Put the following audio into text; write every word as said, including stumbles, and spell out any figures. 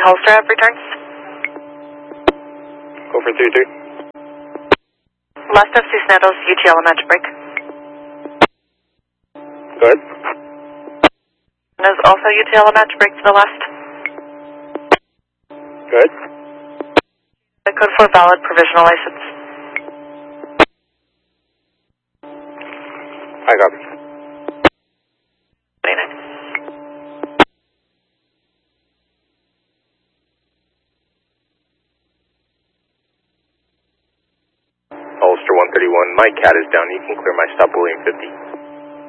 holster up returns. Over three three. Last of Cisneros, U T L match break. Go ahead. There's also U T L match break to the last. Go ahead. The code for valid provisional license. I got it. twenty-nine. Holster one thirty-one, my cat is down. You can clear my stop William fifty.